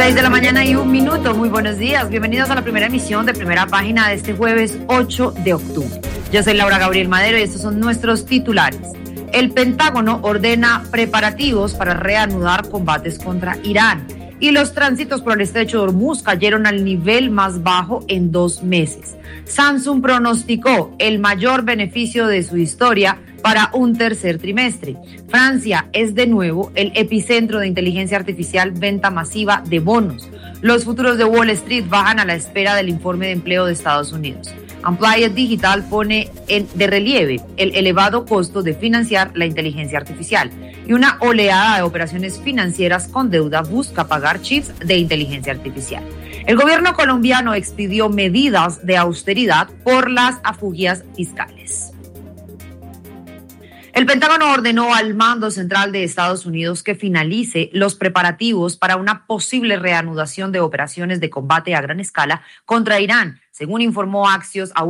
6:01 a.m. Muy buenos días. Bienvenidos a la primera emisión de Primera Página de este jueves 8 de octubre. Yo soy Laura Gabriel Madero y estos son nuestros titulares. El Pentágono ordena preparativos para reanudar combates contra Irán. Y los tránsitos por el estrecho de Hormuz cayeron al nivel más bajo en 2 meses. Samsung pronosticó el mayor beneficio de su historia para un tercer trimestre. Francia es de nuevo el epicentro de inteligencia artificial, venta masiva de bonos. Los futuros de Wall Street bajan a la espera del informe de empleo de Estados Unidos. Amplied Digital pone de relieve el elevado costo de financiar la inteligencia artificial. Y una oleada de operaciones financieras con deuda busca pagar chips de inteligencia artificial. El gobierno colombiano expidió medidas de austeridad por las afugias fiscales. El Pentágono ordenó al Mando Central de Estados Unidos que finalice los preparativos para una posible reanudación de operaciones de combate a gran escala contra Irán, según informó Axios a